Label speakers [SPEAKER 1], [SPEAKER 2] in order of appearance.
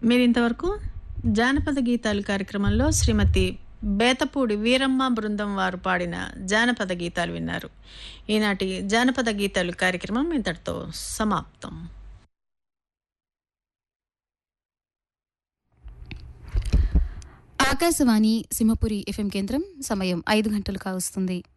[SPEAKER 1] మీరింతవరకు జానపద గీతాలు కార్యక్రమంలో శ్రీమతి బేతపూడి వీరమ్మ బృందం వారు పాడిన జానపద గీతాలు విన్నారు. ఈనాటి జానపద గీతాలు కార్యక్రమం ఇంతటితో సమాప్తం.
[SPEAKER 2] ఆకాశవాణి సింహపురి ఎఫ్ఎం కేంద్రం. సమయం 5 గంటలు కావస్తుంది.